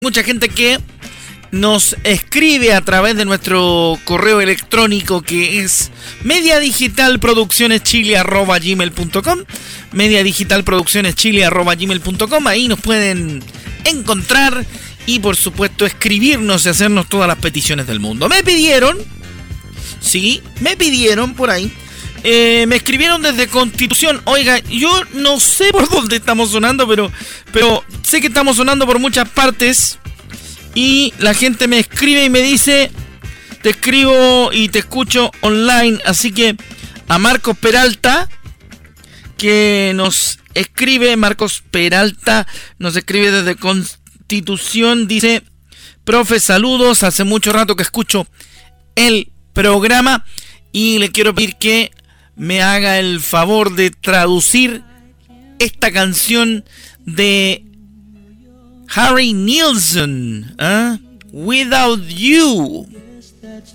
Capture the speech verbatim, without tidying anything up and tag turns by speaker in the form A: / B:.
A: mucha gente que nos escribe a través de nuestro correo electrónico, que es mediadigitalproduccioneschile arroba gmail punto com, mediadigitalproduccioneschile arroba gmail punto com. Ahí nos pueden encontrar y por supuesto escribirnos y hacernos todas las peticiones del mundo. Me pidieron, sí, me pidieron por ahí, eh, me escribieron desde Constitución. Oiga, yo no sé por dónde estamos sonando, pero, pero sé que estamos sonando por muchas partes. Y la gente me escribe y me dice: te escribo y te escucho online. Así que a Marcos Peralta, que nos escribe, Marcos Peralta nos escribe desde Constitución, dice: profe, saludos, hace mucho rato que escucho el programa y le quiero pedir que me haga el favor de traducir esta canción de Harry Nilsson, ¿eh? Without You.